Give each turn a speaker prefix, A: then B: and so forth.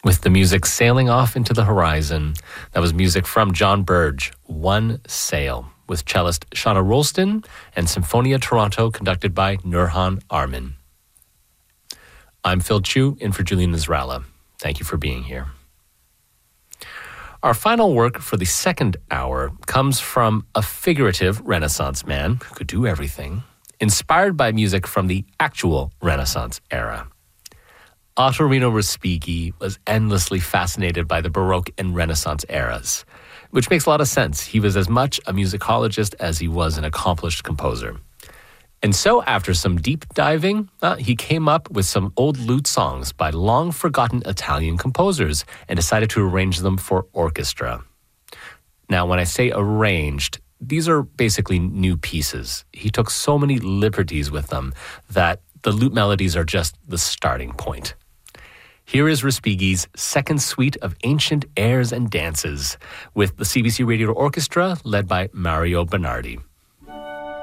A: with the music sailing off into the horizon. That was music from John Burge, One Sail, with cellist Shauna Rolston and Symphonia Toronto, conducted by Nurhan Armin. I'm Phil Chu, in for Julian Nasrallah. Thank you for being here. Our final work for the second hour comes from a figurative Renaissance man who could do everything, inspired by music from the actual Renaissance era. Ottorino Respighi was endlessly fascinated by the Baroque and Renaissance eras, which makes a lot of sense. He was as much a musicologist as he was an accomplished composer. And so after some deep diving, he came up with some old lute songs by long-forgotten Italian composers and decided to arrange them for orchestra. Now, when I say arranged, these are basically new pieces. He took so many liberties with them that the lute melodies are just the starting point. Here is Respighi's second suite of ancient airs and dances with the CBC Radio Orchestra led by Mario Bernardi.